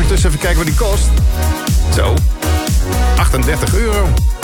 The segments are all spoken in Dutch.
ondertussen even kijken wat die kost. Zo, €38.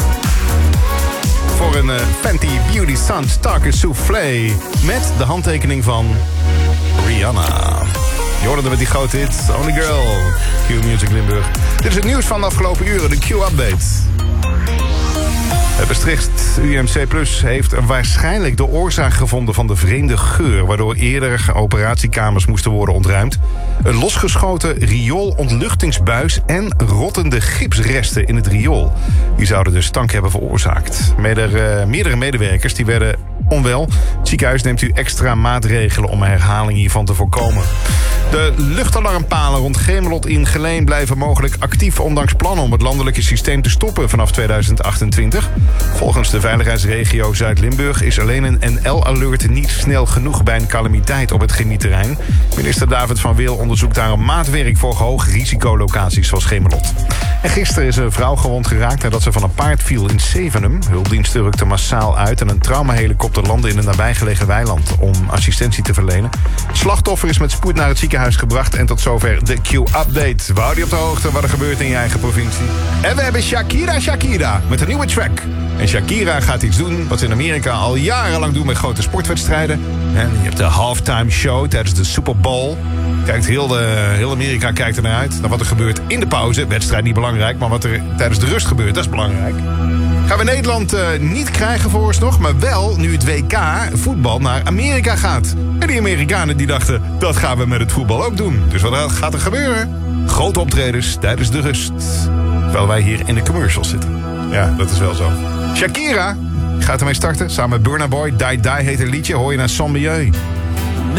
Voor een Fenty Beauty Sun Starker Soufflé. Met de handtekening van Rihanna. Je hoorde met die grote hit Only Girl. Q-Music Limburg. Dit is het nieuws van de afgelopen uren, de Q-update. Het Maastricht UMC Plus heeft waarschijnlijk de oorzaak gevonden van de vreemde geur, waardoor eerder operatiekamers moesten worden ontruimd. Een losgeschoten rioolontluchtingsbuis en rottende gipsresten in het riool. Die zouden de stank hebben veroorzaakt. Meerdere medewerkers die werden onwel. Het ziekenhuis neemt u extra maatregelen om een herhaling hiervan te voorkomen. De luchtalarmpalen rond Gemelot in Geleen blijven mogelijk actief, ondanks plannen om het landelijke systeem te stoppen vanaf 2028. Volgens de veiligheidsregio Zuid-Limburg is alleen een NL-alert niet snel genoeg bij een calamiteit op het chemieterrein. Minister David van Wil onderzoekt daar een maatwerk voor hoog risicolocaties zoals Gemelot. En gisteren is een vrouw gewond geraakt nadat ze van een paard viel in Zevenum. Hulpdiensten rukten massaal uit en een traumahelikopter landde in een nabijgelegen weiland om assistentie te verlenen. Het slachtoffer is met spoed naar het ziekenhuis gebracht en tot zover de Q-update. We houden je op de hoogte wat er gebeurt in je eigen provincie. En we hebben Shakira met een nieuwe track. En Shakira gaat iets doen wat ze in Amerika al jarenlang doen met grote sportwedstrijden. En je hebt de halftime show tijdens de Super Bowl. Heel Amerika kijkt er naar uit. Naar wat er gebeurt in de pauze. Wedstrijd niet belangrijk, maar wat er tijdens de rust gebeurt, dat is belangrijk. Gaan we Nederland niet krijgen vooralsnog, maar wel nu het WK voetbal naar Amerika gaat. En die Amerikanen die dachten, dat gaan we met het voetbal ook doen. Dus wat gaat er gebeuren? Grote optredens tijdens de rust. Terwijl wij hier in de commercials zitten. Ja, dat is wel zo. Shakira gaat ermee starten. Samen met Burna Boy. Die Die heet een liedje. Hoor je naar Son Milieu.